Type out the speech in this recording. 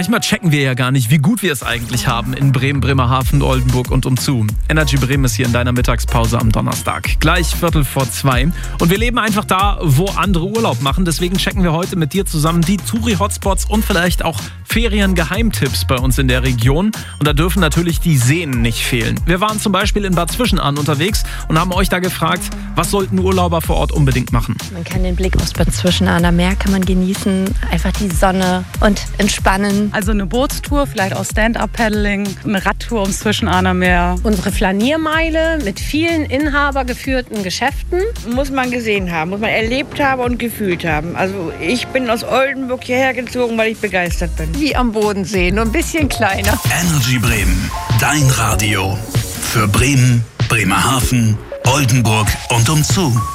Manchmal checken wir ja gar nicht, wie gut wir es eigentlich haben in Bremen, Bremerhaven, Oldenburg und umzu. Energy Bremen ist hier in deiner Mittagspause am Donnerstag. Gleich 1:45. Und wir leben einfach da, wo andere Urlaub machen. Deswegen checken wir heute mit dir zusammen die Touri-Hotspots und vielleicht auch Ferien-Geheimtipps bei uns in der Region. Und da dürfen natürlich die Seen nicht fehlen. Wir waren zum Beispiel in Bad Zwischenahn unterwegs und haben euch da gefragt, was sollten Urlauber vor Ort unbedingt machen? Man kann den Blick aufs Bad Zwischenahn, am Meer kann man genießen, einfach die Sonne und entspannen. Also eine Bootstour, vielleicht auch Stand-Up-Paddling, eine Radtour ums Zwischenahner Meer. Unsere Flaniermeile mit vielen inhabergeführten Geschäften. Muss man gesehen haben, muss man erlebt haben und gefühlt haben. Also ich bin aus Oldenburg hierher gezogen, weil ich begeistert bin. Wie am Bodensee, nur ein bisschen kleiner. Energy Bremen, dein Radio. Für Bremen, Bremerhaven, Oldenburg und umzu.